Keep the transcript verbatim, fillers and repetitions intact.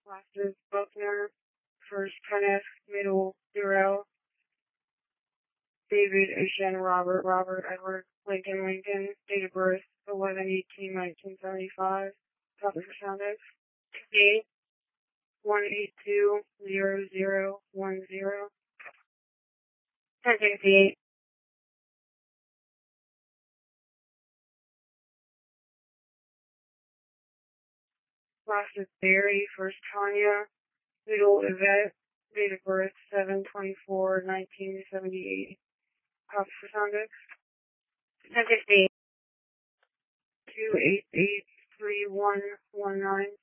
Last is Buckner. First, Kenneth. Middle, Durrell. David, Asian, Robert, Robert, Edward, Lincoln, Lincoln. Date of birth, eleven eighteen nineteen seventy-five. Copy for Soundex. Date, one eight two zero zero one zero. ten fifty-eight. Last is Barry. First, Tanya. Middle, Yvette. Date of birth, seven twenty-four nineteen seventy-eight. Copy for Soundex. ten fifty-eight. two eight eight three one one nine.